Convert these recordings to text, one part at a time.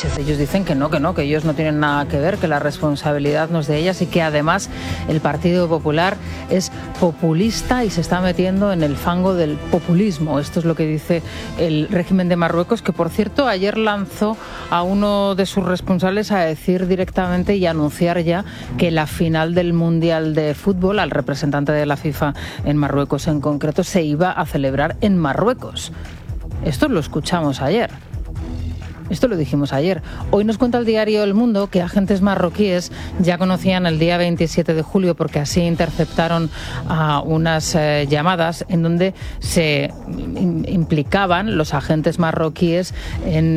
Sánchez. Ellos dicen que no, que ellos no tienen nada que ver, que la responsabilidad no es de ellas y que además el Partido Popular es populista y se está metiendo en el fango del populismo. Esto es lo que dice el régimen de Marruecos, que por cierto ayer lanzó a uno de sus responsables a decir directamente y anunciar ya que la final del Mundial de Fútbol, al representante de la FIFA en Marruecos en concreto, se iba a celebrar en Marruecos. Esto lo escuchamos ayer. Esto lo dijimos ayer. Hoy nos cuenta el diario El Mundo que agentes marroquíes ya conocían el día 27 de julio porque así interceptaron unas llamadas en donde se implicaban los agentes marroquíes en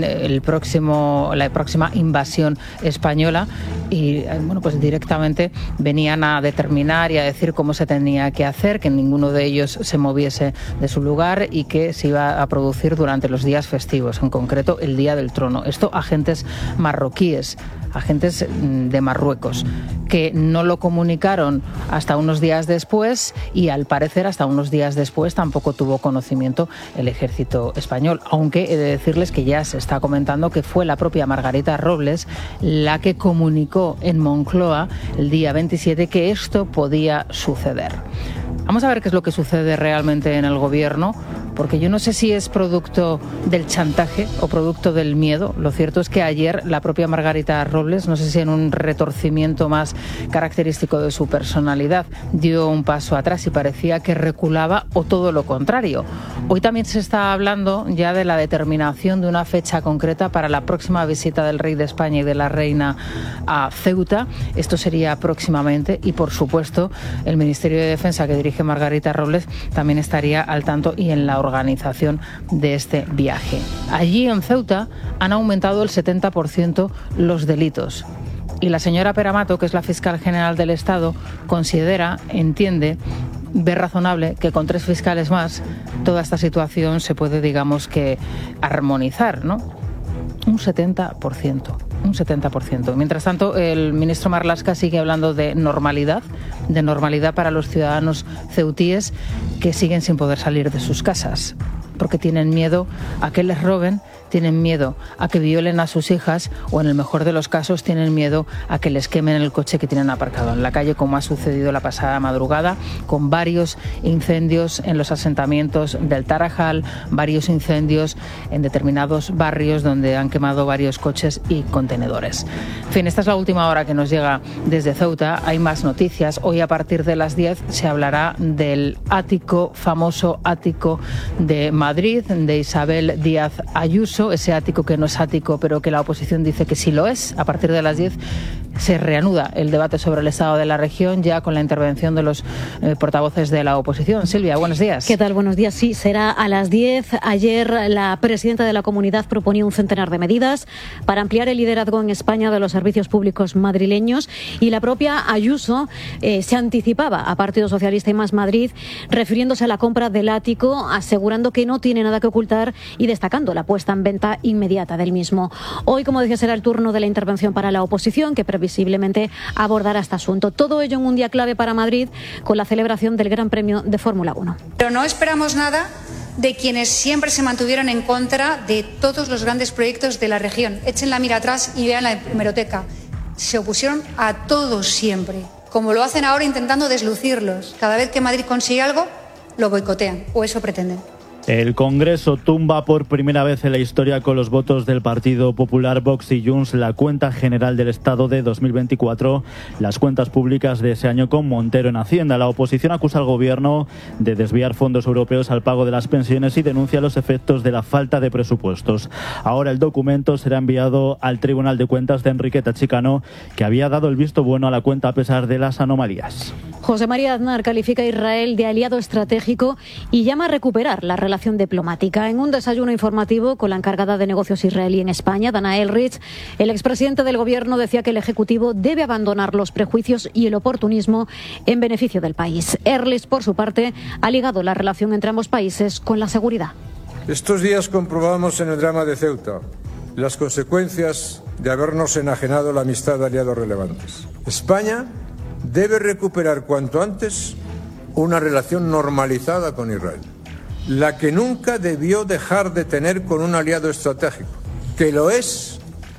la próxima invasión española y bueno, pues directamente venían a determinar y a decir cómo se tenía que hacer, que ninguno de ellos se moviese de su lugar y que se iba a producir durante los días festivos, en concreto el Día del Trono. Esto agentes marroquíes, agentes de Marruecos, que no lo comunicaron hasta unos días después y al parecer hasta unos días después tampoco tuvo conocimiento el ejército español, aunque he de decirles que ya se está comentando que fue la propia Margarita Robles la que comunicó en Moncloa el día 27 que esto podía suceder. Vamos a ver qué es lo que sucede realmente en el gobierno, porque yo no sé si es producto del chantaje o producto del miedo. Lo cierto es que ayer la propia Margarita Robles, no sé si en un retorcimiento más característico de su personalidad, dio un paso atrás y parecía que reculaba o todo lo contrario. Hoy también se está hablando ya de la determinación de una fecha concreta para la próxima visita del rey de España y de la reina a Ceuta. Esto sería próximamente y, por supuesto, el Ministerio de Defensa que dirige Margarita Robles también estaría al tanto y en la organización de este viaje. Allí en Ceuta han aumentado el 70% los delitos. Y la señora Peramato, que es la fiscal general del Estado, entiende, ve razonable que con 3 fiscales más toda esta situación se puede, digamos que, armonizar, ¿no? Un 70%. Mientras tanto, el ministro Marlaska sigue hablando de normalidad para los ciudadanos ceutíes que siguen sin poder salir de sus casas, porque tienen miedo a que les roben, tienen miedo a que violen a sus hijas o, en el mejor de los casos, tienen miedo a que les quemen el coche que tienen aparcado en la calle, como ha sucedido la pasada madrugada, con varios incendios en los asentamientos del Tarajal, varios incendios en determinados barrios donde han quemado varios coches y contenedores. En fin, esta es la última hora que nos llega desde Ceuta. Hay más noticias. Hoy a partir de las 10 se hablará del famoso ático de Madrid, de Isabel Díaz Ayuso, ese ático que no es ático, pero que la oposición dice que sí lo es. A partir de las 10 se reanuda el debate sobre el estado de la región, ya con la intervención de los portavoces de la oposición. Silvia, buenos días. ¿Qué tal? Buenos días. Sí, será a las 10. Ayer la presidenta de la comunidad proponía un centenar de medidas para ampliar el liderazgo en España de los servicios públicos madrileños, y la propia Ayuso se anticipaba a Partido Socialista y Más Madrid, refiriéndose a la compra del ático, asegurando que no tiene nada que ocultar y destacando la puesta en venta inmediata del mismo. Hoy, como decía, será el turno de la intervención para la oposición, que previsiblemente abordará este asunto. Todo ello en un día clave para Madrid, con la celebración del Gran Premio de Fórmula 1. Pero no esperamos nada de quienes siempre se mantuvieron en contra de todos los grandes proyectos de la región. Echen la mira atrás y vean la hemeroteca. Se opusieron a todos siempre, como lo hacen ahora intentando deslucirlos. Cada vez que Madrid consigue algo, lo boicotean, o eso pretenden. El Congreso tumba por primera vez en la historia, con los votos del Partido Popular, Vox y Junts, la cuenta general del Estado de 2024, las cuentas públicas de ese año con Montero en Hacienda. La oposición acusa al Gobierno de desviar fondos europeos al pago de las pensiones y denuncia los efectos de la falta de presupuestos. Ahora el documento será enviado al Tribunal de Cuentas de Enriqueta Chicano, que había dado el visto bueno a la cuenta a pesar de las anomalías. José María Aznar califica a Israel de aliado estratégico y llama a recuperar la relación diplomática. En un desayuno informativo con la encargada de negocios israelí en España, Dana Elrich, el expresidente del Gobierno decía que el Ejecutivo debe abandonar los prejuicios y el oportunismo en beneficio del país. Ehrlich, por su parte, ha ligado la relación entre ambos países con la seguridad. Estos días comprobamos en el drama de Ceuta las consecuencias de habernos enajenado la amistad de aliados relevantes. España debe recuperar cuanto antes una relación normalizada con Israel, la que nunca debió dejar de tener con un aliado estratégico, que lo es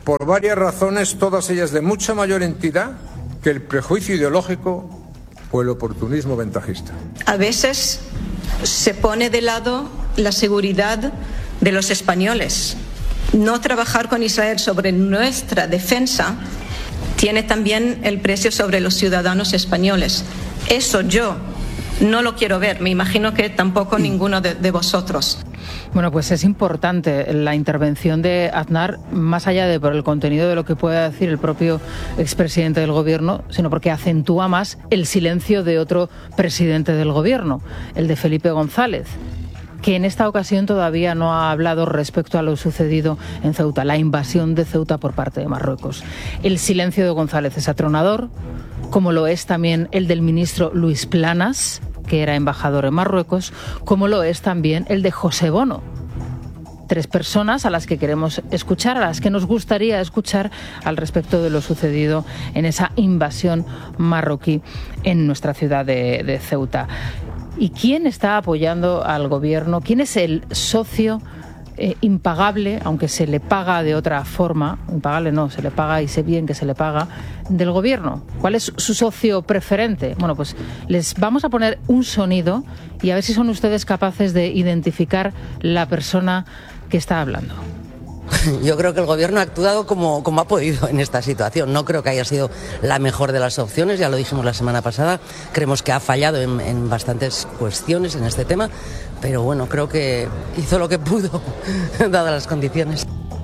por varias razones, todas ellas de mucha mayor entidad que el prejuicio ideológico o el oportunismo ventajista. A veces se pone de lado la seguridad de los españoles. No trabajar con Israel sobre nuestra defensa tiene también el precio sobre los ciudadanos españoles. Eso yo no lo quiero ver, me imagino que tampoco ninguno de vosotros. Bueno, pues es importante la intervención de Aznar, más allá de por el contenido de lo que pueda decir el propio expresidente del Gobierno, sino porque acentúa más el silencio de otro presidente del Gobierno, el de Felipe González, que en esta ocasión todavía no ha hablado respecto a lo sucedido en Ceuta, la invasión de Ceuta por parte de Marruecos. El silencio de González es atronador, como lo es también el del ministro Luis Planas, que era embajador en Marruecos, como lo es también el de José Bono. 3 personas a las que queremos escuchar, a las que nos gustaría escuchar al respecto de lo sucedido en esa invasión marroquí en nuestra ciudad de Ceuta. ¿Y quién está apoyando al gobierno? ¿Quién es el socio impagable, aunque se le paga de otra forma? Impagable no, se le paga y sé bien que se le paga, del gobierno. ¿Cuál es su socio preferente? Bueno, pues les vamos a poner un sonido y a ver si son ustedes capaces de identificar la persona que está hablando. Yo creo que el gobierno ha actuado como ha podido en esta situación. No creo que haya sido la mejor de las opciones, ya lo dijimos la semana pasada. Creemos que ha fallado en bastantes cuestiones en este tema, pero bueno, creo que hizo lo que pudo, dadas las condiciones.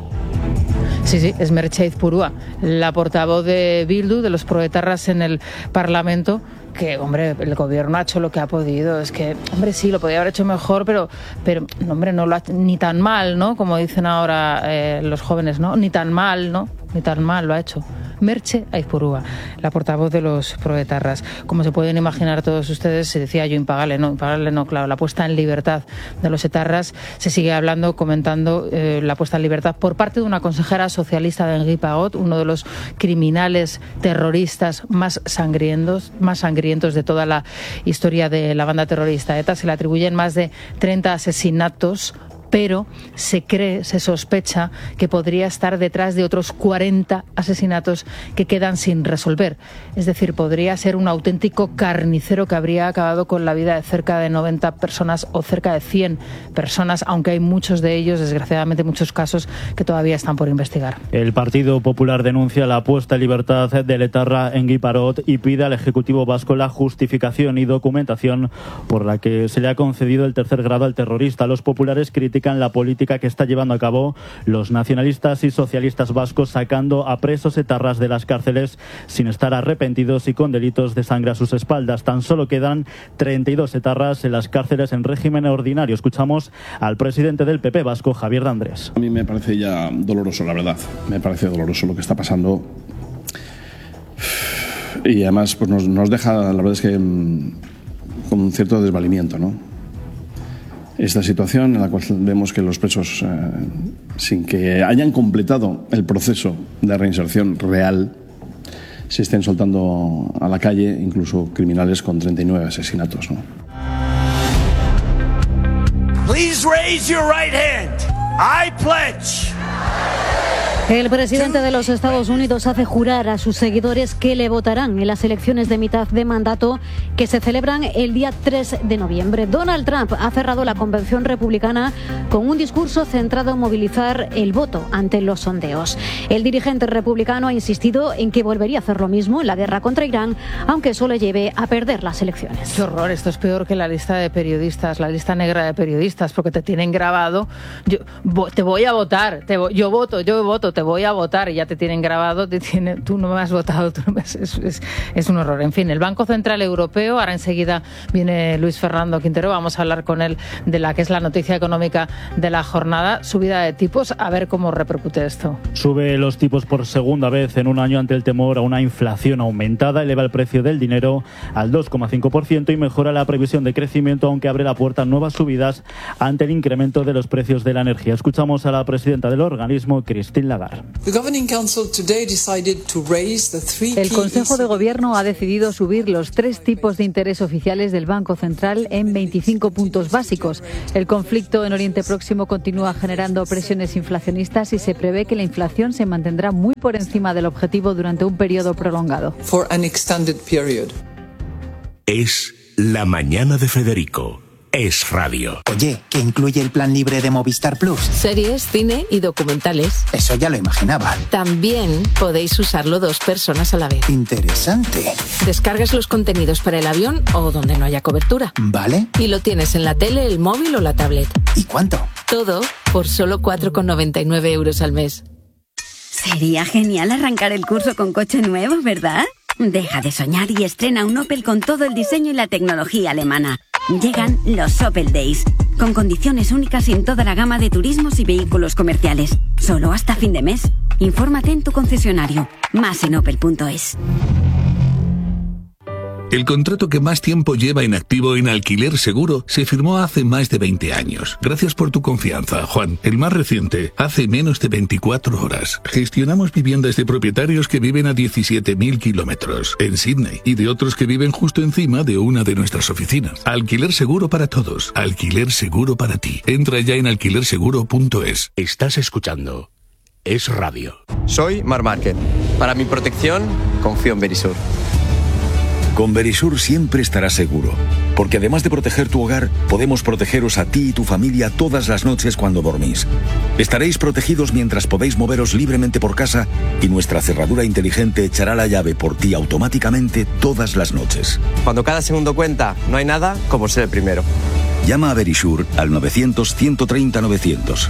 Sí, es Merche Aizpurua, la portavoz de Bildu, de los proetarras en el Parlamento, que, hombre, el gobierno ha hecho lo que ha podido. Es que, hombre, sí, lo podía haber hecho mejor, pero hombre, no lo ha hecho ni tan mal, ¿no? Como dicen ahora los jóvenes, ¿no? Ni tan mal, ¿no? Ni tan mal lo ha hecho. Merche Aizpurua, la portavoz de los proetarras. Como se pueden imaginar todos ustedes, se decía yo impagable no, claro, la puesta en libertad de los etarras. Se sigue hablando, comentando la puesta en libertad por parte de una consejera socialista de Enguí Pagot, uno de los criminales terroristas más sangrientos de toda la historia de la banda terrorista ETA. Se le atribuyen más de 30 asesinatos, pero se sospecha que podría estar detrás de otros 40 asesinatos que quedan sin resolver. Es decir, podría ser un auténtico carnicero que habría acabado con la vida de cerca de 90 personas o cerca de 100 personas, aunque hay muchos de ellos, desgraciadamente muchos casos, que todavía están por investigar. El Partido Popular denuncia la puesta en libertad del etarra Enguí Parot y pide al Ejecutivo vasco la justificación y documentación por la que se le ha concedido el tercer grado al terrorista. Los populares critican la política que está llevando a cabo los nacionalistas y socialistas vascos, sacando a presos etarras de las cárceles sin estar arrepentidos y con delitos de sangre a sus espaldas. Tan solo quedan 32 etarras en las cárceles en régimen ordinario. Escuchamos al presidente del PP vasco, Javier de Andrés. A mí me parece ya doloroso, la verdad. Me parece doloroso lo que está pasando. Y además pues nos deja, la verdad es que con un cierto desvalimiento, ¿no? Esta situación en la cual vemos que los presos, sin que hayan completado el proceso de reinserción real, se estén soltando a la calle, incluso criminales con 39 asesinatos, ¿no? Please raise your right hand. I pledge. El presidente de los Estados Unidos hace jurar a sus seguidores que le votarán en las elecciones de mitad de mandato que se celebran el día 3 de noviembre. Donald Trump ha cerrado la convención republicana con un discurso centrado en movilizar el voto ante los sondeos. El dirigente republicano ha insistido en que volvería a hacer lo mismo en la guerra contra Irán, aunque eso le lleve a perder las elecciones. Qué horror, esto es peor que la lista de periodistas, la lista negra de periodistas, porque te tienen grabado. Te voy a votar, yo voto, te voy a votar y ya te tienen grabado, tú no me has votado, es un horror. En fin, el Banco Central Europeo, ahora enseguida viene Luis Fernando Quintero, vamos a hablar con él de la que es la noticia económica de la jornada, subida de tipos, a ver cómo repercute esto. Sube los tipos por segunda vez en un año ante el temor a una inflación aumentada, eleva el precio del dinero al 2,5% y mejora la previsión de crecimiento, aunque abre la puerta a nuevas subidas ante el incremento de los precios de la energía. Escuchamos a la presidenta del organismo, Christine Lagarde. pagar. El Consejo de Gobierno ha decidido subir los 3 tipos de interés oficiales del Banco Central en 25 puntos básicos. El conflicto en Oriente Próximo continúa generando presiones inflacionistas y se prevé que la inflación se mantendrá muy por encima del objetivo durante un periodo prolongado. Es la mañana de Federico. Es radio. Oye, ¿qué incluye el plan libre de Movistar Plus? Series, cine y documentales. Eso ya lo imaginaba. También podéis usarlo 2 personas a la vez. Interesante. Descargas los contenidos para el avión o donde no haya cobertura. Vale. Y lo tienes en la tele, el móvil o la tablet. ¿Y cuánto? Todo por solo 4,99 euros al mes. Sería genial arrancar el curso con coche nuevo, ¿verdad? Deja de soñar y estrena un Opel con todo el diseño y la tecnología alemana. Llegan los Opel Days, con condiciones únicas en toda la gama de turismos y vehículos comerciales. Solo hasta fin de mes. Infórmate en tu concesionario. Más en opel.es. El contrato que más tiempo lleva en activo en Alquiler Seguro se firmó hace más de 20 años. Gracias por tu confianza, Juan. El más reciente, hace menos de 24 horas. Gestionamos viviendas de propietarios que viven a 17.000 kilómetros en Sydney y de otros que viven justo encima de una de nuestras oficinas. Alquiler Seguro para todos. Alquiler Seguro para ti. Entra ya en alquilerseguro.es. Estás escuchando Es Radio. Soy Mar Márquez. Para mi protección, confío en Verisur. Con Verisur siempre estarás seguro, porque además de proteger tu hogar, podemos protegeros a ti y tu familia todas las noches cuando dormís. Estaréis protegidos mientras podéis moveros libremente por casa y nuestra cerradura inteligente echará la llave por ti automáticamente todas las noches. Cuando cada segundo cuenta, no hay nada como ser el primero. Llama a Verisur al 900-130-900.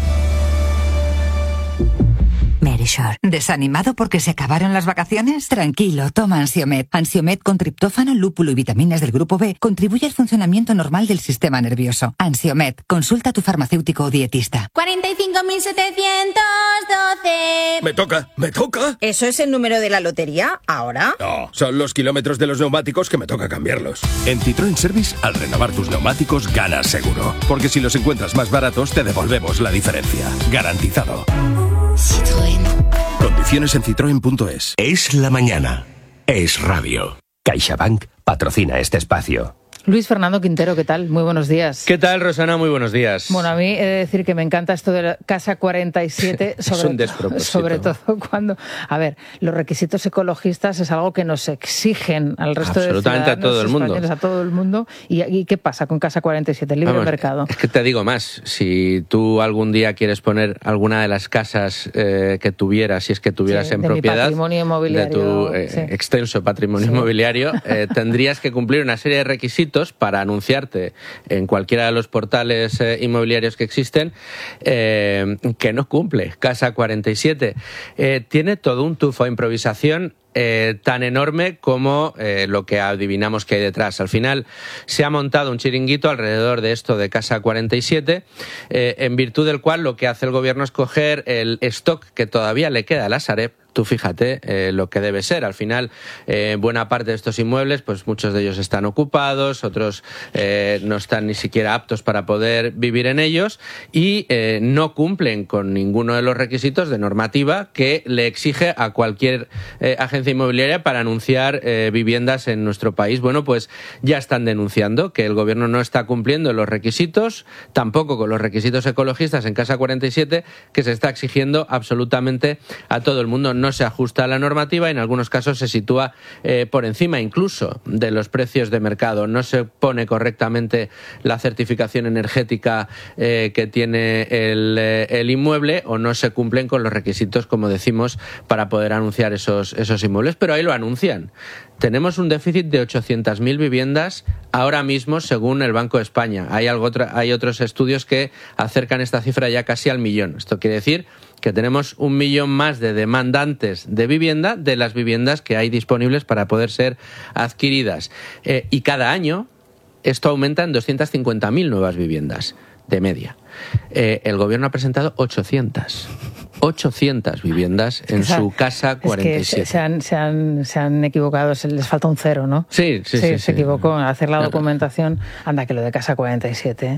Verisur. ¿Desanimado porque se acabaron las vacaciones? Tranquilo, toma Ansiomed. Ansiomed con triptófano, lúpulo y vitaminas del grupo B contribuye al funcionamiento normal del sistema nervioso. Ansiomed. Consulta a tu farmacéutico o dietista. 45.712. Me toca. ¿Eso es el número de la lotería? ¿Ahora? No, son los kilómetros de los neumáticos que me toca cambiarlos. En Citroën Service, al renovar tus neumáticos, ganas seguro. Porque si los encuentras más baratos, te devolvemos la diferencia. Garantizado. Citroën. Condiciones en citroen.es. Es la mañana. Es radio. CaixaBank patrocina este espacio. Luis Fernando Quintero, ¿qué tal? Muy buenos días. ¿Qué tal, Rosana? Muy buenos días. Bueno, a mí he de decir que me encanta esto de la Casa 47, sobre todo cuando... A ver, los requisitos ecologistas es algo que nos exigen al resto de ciudadanos a todo el mundo. A todo el mundo. ¿Y qué pasa con Casa 47? Libre mercado. Es que te digo más. Si tú algún día quieres poner alguna de las casas que tuvieras, si es que tuvieras en propiedad, patrimonio inmobiliario, de tu extenso patrimonio inmobiliario, tendrías que cumplir una serie de requisitos para anunciarte en cualquiera de los portales inmobiliarios que existen, que no cumple Casa 47. Tiene todo un tufo de improvisación tan enorme como lo que adivinamos que hay detrás. Al final se ha montado un chiringuito alrededor de esto de Casa 47, en virtud del cual lo que hace el gobierno es coger el stock que todavía le queda a la Sareb. Tú fíjate lo que debe ser. Al final, buena parte de estos inmuebles, pues muchos de ellos están ocupados, otros no están ni siquiera aptos para poder vivir en ellos y no cumplen con ninguno de los requisitos de normativa que le exige a cualquier agencia inmobiliaria para anunciar viviendas en nuestro país. Bueno, pues ya están denunciando que el gobierno no está cumpliendo los requisitos, tampoco con los requisitos ecologistas en Casa 47, que se está exigiendo absolutamente a todo el mundo. No se ajusta a la normativa y en algunos casos se sitúa por encima incluso de los precios de mercado. No se pone correctamente la certificación energética que tiene el inmueble o no se cumplen con los requisitos, como decimos, para poder anunciar esos inmuebles. Pero ahí lo anuncian. Tenemos un déficit de 800.000 viviendas ahora mismo, según el Banco de España. Hay otros estudios que acercan esta cifra ya casi al 1.000.000. Esto quiere decir que tenemos 1 millón más de demandantes de vivienda de las viviendas que hay disponibles para poder ser adquiridas. Y cada año esto aumenta en 250.000 nuevas viviendas de media. El gobierno ha presentado 800 viviendas en su Casa 47. Es que se han equivocado, les falta un cero, ¿no? Sí. Se equivocó en hacer la documentación. Anda, que lo de Casa 47...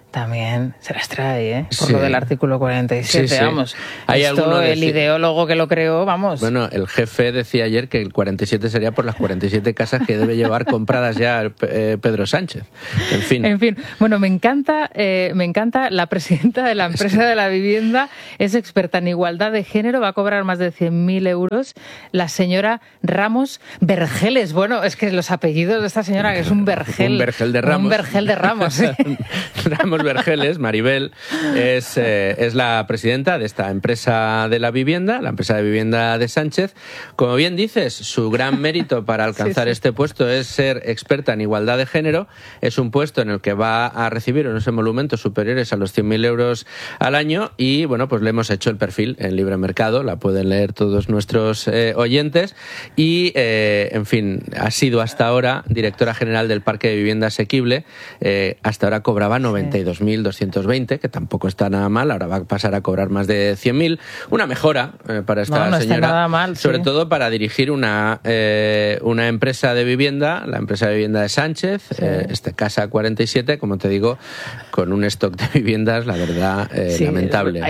también se las trae, por Sí. lo del artículo 47, Sí, sí. Vamos. Hay Esto, alguno el ideólogo que lo creó, vamos. Bueno, el jefe decía ayer que el 47 sería por las 47 casas que debe llevar compradas ya Pedro Sánchez. En fin. En fin, bueno, me encanta la presidenta de la empresa de la vivienda, es experta en igualdad de género, va a cobrar más de 100.000 euros. La señora Ramos Vergeles, bueno, es que los apellidos de esta señora, que es un Vergel. Un Vergel de Ramos. Un Vergel de Ramos, sí. Ramos Vergeles, Maribel, es la presidenta de esta empresa de la vivienda, la empresa de vivienda de Sánchez. Como bien dices, su gran mérito para alcanzar este puesto es ser experta en igualdad de género. Es un puesto en el que va a recibir unos emolumentos superiores a los 100.000 euros al año y, bueno, pues le hemos hecho el perfil en Libre Mercado, la pueden leer todos nuestros oyentes y, en fin, ha sido hasta ahora directora general del Parque de Vivienda Asequible. Hasta ahora cobraba 92.220, que tampoco está nada mal, ahora va a pasar a cobrar más de 100.000. Una mejora para esta no señora, está nada mal, sobre sí. todo para dirigir una empresa de vivienda, la empresa de vivienda de Sánchez, Casa 47, como te digo, con un stock de viviendas, la verdad, lamentable.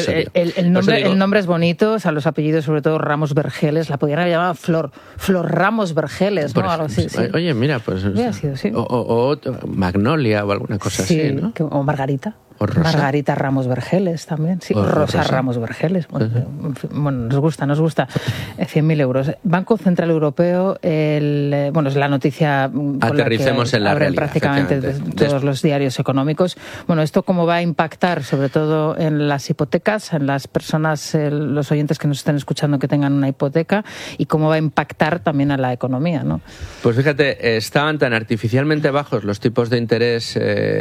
El nombre es bonito, o sea, los apellidos, sobre todo Ramos Vergeles, la podrían haber llamado Flor Ramos Vergeles, ¿no? Algo así, sí. Oye, mira, pues... Hubiera sido, sí. O Magnolia o alguna cosa así, ¿no? O Margarita. O Rosa. Margarita Ramos Vergeles también, sí. O Rosa Ramos Vergeles. Bueno, nos gusta. 100.000 euros. Banco Central Europeo, es la noticia con Aterricemos la que en la abren realidad, prácticamente todos los diarios económicos. Bueno, ¿esto cómo va a impactar, sobre todo en las hipotecas, en las personas, los oyentes que nos estén escuchando que tengan una hipoteca, y cómo va a impactar también a la economía, ¿no? Pues fíjate, estaban tan artificialmente bajos los tipos de interés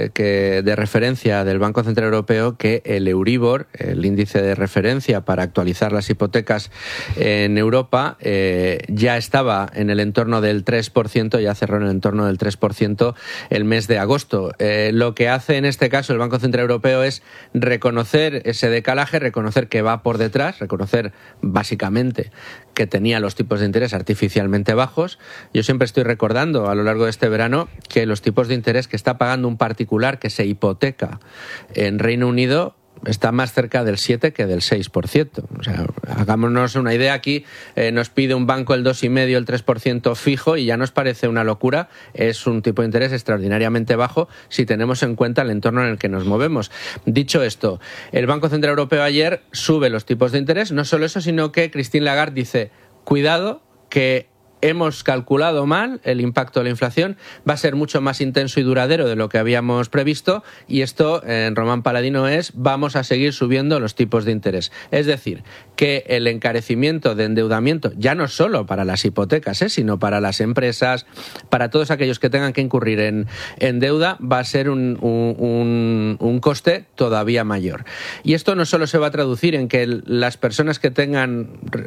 de referencia del Banco Central Europeo que el Euribor, el índice de referencia para actualizar las hipotecas en Europa, ya estaba en el entorno del 3%, ya cerró en el entorno del 3% el mes de agosto. Lo que hace en este caso el Banco Central Europeo es reconocer ese decalaje, reconocer que va por detrás, reconocer básicamente que tenía los tipos de interés artificialmente bajos. Yo siempre estoy recordando a lo largo de este verano que los tipos de interés que está pagando un particular que se hipoteca en Reino Unido está más cerca del 7 que del 6%. O sea, hagámonos una idea, aquí nos pide un banco el 2,5%, el 3% fijo y ya nos parece una locura. Es un tipo de interés extraordinariamente bajo si tenemos en cuenta el entorno en el que nos movemos. Dicho esto, el Banco Central Europeo ayer sube los tipos de interés. No solo eso, sino que Christine Lagarde dice, cuidado, que hemos calculado mal el impacto de la inflación, va a ser mucho más intenso y duradero de lo que habíamos previsto, y esto en Román Paladino vamos a seguir subiendo los tipos de interés. Es decir, que el encarecimiento de endeudamiento, ya no solo para las hipotecas, sino para las empresas, para todos aquellos que tengan que incurrir en deuda, va a ser un coste todavía mayor. Y esto no solo se va a traducir en que las personas que tengan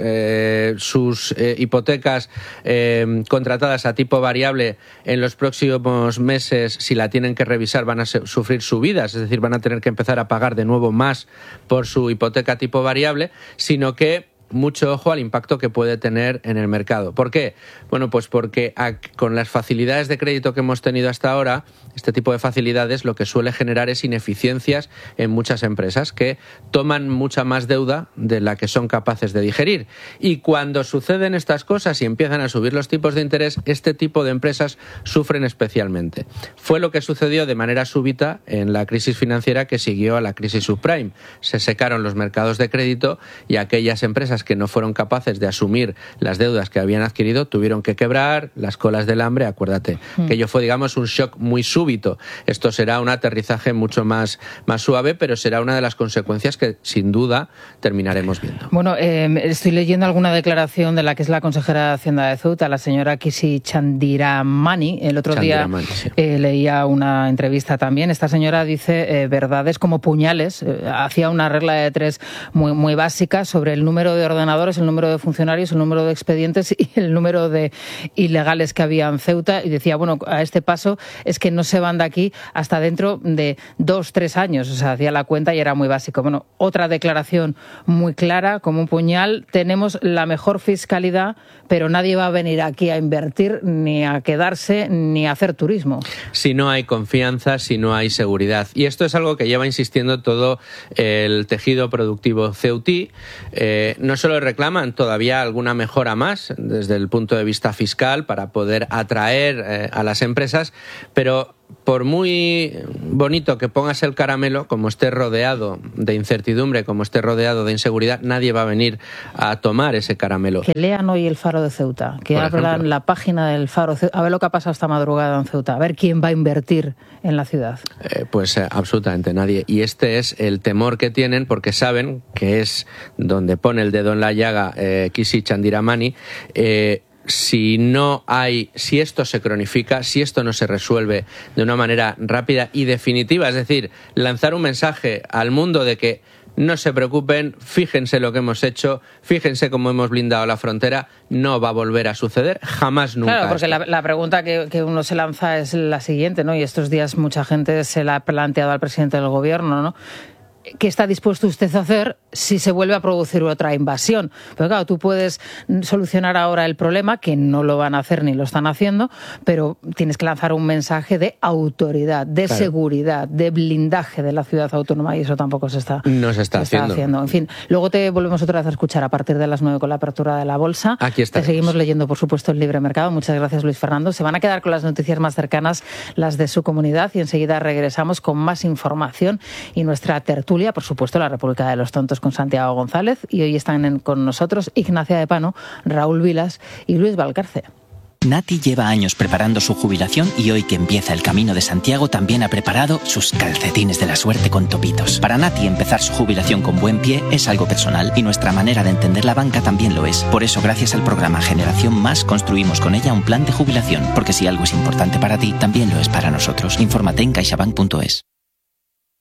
sus hipotecas contratadas a tipo variable en los próximos meses, si la tienen que revisar, van a sufrir subidas, es decir, van a tener que empezar a pagar de nuevo más por su hipoteca tipo variable, sino que mucho ojo al impacto que puede tener en el mercado. ¿Por qué? Bueno, pues porque con las facilidades de crédito que hemos tenido hasta ahora, este tipo de facilidades lo que suele generar es ineficiencias en muchas empresas que toman mucha más deuda de la que son capaces de digerir. Y cuando suceden estas cosas y empiezan a subir los tipos de interés, este tipo de empresas sufren especialmente. Fue lo que sucedió de manera súbita en la crisis financiera que siguió a la crisis subprime. Se secaron los mercados de crédito y aquellas empresas que no fueron capaces de asumir las deudas que habían adquirido tuvieron que quebrar, las colas del hambre, acuérdate, que ello fue, digamos, un shock muy súbito. Esto será un aterrizaje mucho más suave, pero será una de las consecuencias que sin duda terminaremos viendo. Bueno, estoy leyendo alguna declaración de la que es la consejera de Hacienda de Ceuta, la señora Kisi Chandiramani. El otro día leía una entrevista también. Esta señora dice verdades como puñales. Hacía una regla de 3 muy básica sobre el número de ordenadores, el número de funcionarios, el número de expedientes y el número de ilegales que había en Ceuta, y decía, bueno, a este paso es que no se van de aquí hasta dentro de 2-3 años. O sea, hacía la cuenta y era muy básico. Bueno, otra declaración muy clara, como un puñal: tenemos la mejor fiscalidad, pero nadie va a venir aquí a invertir, ni a quedarse, ni a hacer turismo. Si no hay confianza, si no hay seguridad. Y esto es algo que lleva insistiendo todo el tejido productivo ceutí. No solo reclaman todavía alguna mejora más desde el punto de vista fiscal para poder atraer a las empresas, pero por muy bonito que pongas el caramelo, como esté rodeado de incertidumbre, como esté rodeado de inseguridad, nadie va a venir a tomar ese caramelo. Que lean hoy el Faro de Ceuta, que abran la página del Faro, a ver lo que ha pasado esta madrugada en Ceuta, a ver quién va a invertir en la ciudad. Pues absolutamente nadie. Y este es el temor que tienen, porque saben que es donde pone el dedo en la llaga Kisi Chandiramani. Si esto se cronifica, si esto no se resuelve de una manera rápida y definitiva, es decir, lanzar un mensaje al mundo de que no se preocupen, fíjense lo que hemos hecho, fíjense cómo hemos blindado la frontera, no va a volver a suceder jamás, nunca. Claro, porque la pregunta que uno se lanza es la siguiente, ¿no? Y estos días mucha gente se la ha planteado al presidente del gobierno, ¿no? ¿Qué está dispuesto usted a hacer si se vuelve a producir otra invasión? Pero claro, tú puedes solucionar ahora el problema, que no lo van a hacer ni lo están haciendo, pero tienes que lanzar un mensaje de autoridad, de seguridad, de blindaje de la ciudad autónoma, y eso tampoco se está haciendo. En fin, luego te volvemos otra vez a escuchar a partir de las 9 con la apertura de la bolsa. Aquí estaremos. Te seguimos leyendo, por supuesto, el Libre Mercado. Muchas gracias, Luis Fernando. Se van a quedar con las noticias más cercanas, las de su comunidad, y enseguida regresamos con más información y nuestra tertulia, por supuesto, la República de los Tontos con Santiago González, y hoy están con nosotros Ignacia de Pano, Raúl Vilas y Luis Valcarce. Nati lleva años preparando su jubilación y hoy que empieza el Camino de Santiago también ha preparado sus calcetines de la suerte con topitos. Para Nati empezar su jubilación con buen pie es algo personal y nuestra manera de entender la banca también lo es. Por eso, gracias al programa Generación Más, construimos con ella un plan de jubilación, porque si algo es importante para ti, también lo es para nosotros. Infórmate en caixabank.es.